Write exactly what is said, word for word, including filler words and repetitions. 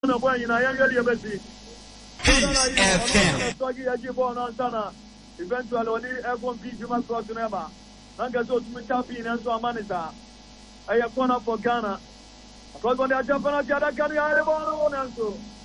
no boy in I am ready Messi. Peace F M. Talking as you born on Sana. Eventually only everyone beat you across the never. Nanga so to Chapi and so Manisa. I have corner for Ghana. Because when they are jumping at the other can you have a ball on and so.